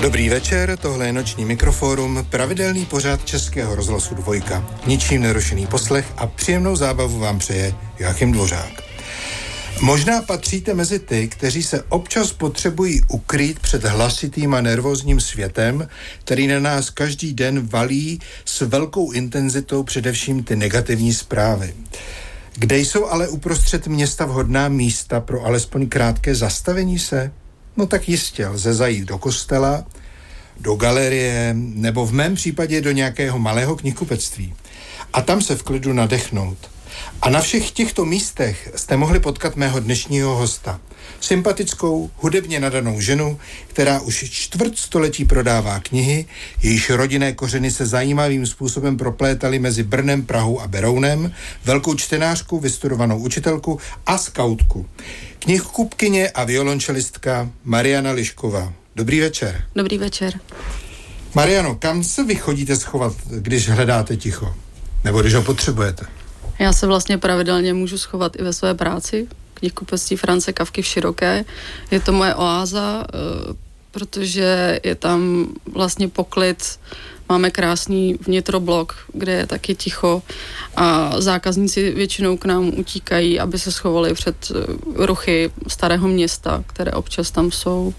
Dobrý večer, tohle je Noční mikrofórum, pravidelný pořad Českého rozhlasu Dvojka. Ničím nerušený poslech a příjemnou zábavu vám přeje Joachim Dvořák. Možná patříte mezi ty, kteří se občas potřebují ukrýt před hlasitým a nervózním světem, který na nás každý den valí s velkou intenzitou především ty negativní zprávy. Kde jsou ale uprostřed města vhodná místa pro alespoň krátké zastavení se? No tak jistě, lze zajít do kostela, do galerie, nebo v mém případě do nějakého malého knihkupectví. A tam se v klidu nadechnout. A na všech těchto místech jste mohli potkat mého dnešního hosta. Sympatickou, hudebně nadanou ženu, která už čtvrtstoletí prodává knihy, jejíž rodinné kořeny se zajímavým způsobem proplétaly mezi Brnem, Prahou a Berounem, velkou čtenářku, vystudovanou učitelku a skautku. Knihkupkyně a violončelistka Mariana Lišková. Dobrý večer. Dobrý večer. Mariano, kam se vy chodíte schovat, když hledáte ticho? Nebo když ho potřebujete? Já se vlastně pravidelně můžu schovat i ve své práci. Knihkupectví France Kafky v Široké. Je to moje oáza, protože je tam vlastně poklid. Máme krásný vnitroblok, kde je taky ticho a zákazníci většinou k nám utíkají, aby se schovali před ruchy starého města, které občas tam jsou.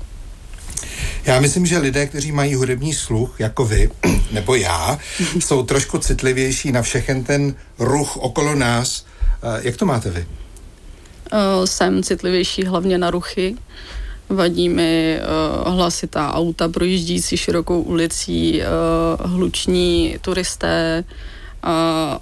Já myslím, že lidé, kteří mají hudební sluch, jako vy, nebo já, jsou trošku citlivější na všechen ten ruch okolo nás. Jak to máte vy? Jsem citlivější hlavně na ruchy. Vadí mi hlasitá auta projíždící širokou ulicí, hluční turisté a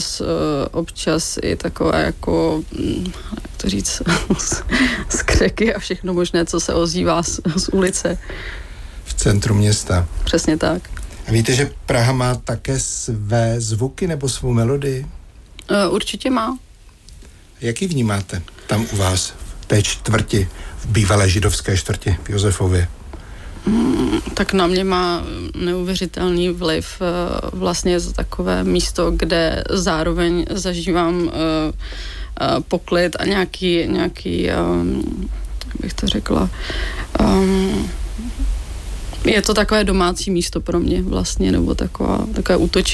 občas i takové jako, jak to říct, skřeky a všechno možné, co se ozývá z ulice. V centru města. Přesně tak. A víte, že Praha má také své zvuky nebo svou melodii? Určitě má. Jak ji vnímáte tam u vás, v té čtvrti, v bývalé židovské čtvrti v Josefově? Tak na mě má neuvěřitelný vliv. Vlastně je to takové místo, kde zároveň zažívám poklid a nějaký jak bych to řekla, je to takové domácí místo pro mě vlastně, nebo takové útočiště.